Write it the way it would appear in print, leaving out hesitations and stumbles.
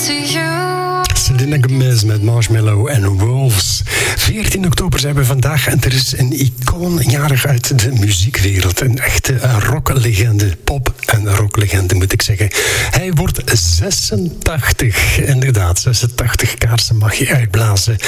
Selena Gomez met Marshmallow en Wolves. 14 oktober zijn we vandaag en er is een icoon jarig uit de muziekwereld. Een echte rocklegende, pop- en rocklegende moet ik zeggen. Hij wordt 86, inderdaad. 86 kaarsen mag je uitblazen.